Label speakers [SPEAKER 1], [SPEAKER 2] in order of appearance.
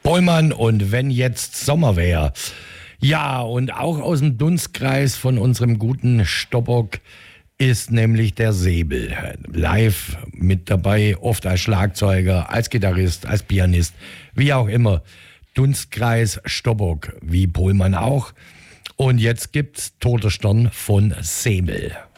[SPEAKER 1] Pohlmann und wenn jetzt Sommer wäre. Ja, und auch aus dem Dunstkreis von unserem guten Stoppock ist nämlich der Säbel. Live mit dabei, oft als Schlagzeuger, als Gitarrist, als Pianist, wie auch immer. Dunstkreis Stoppock, wie Pohlmann auch. Und jetzt gibt's Toter Stern von Säbel.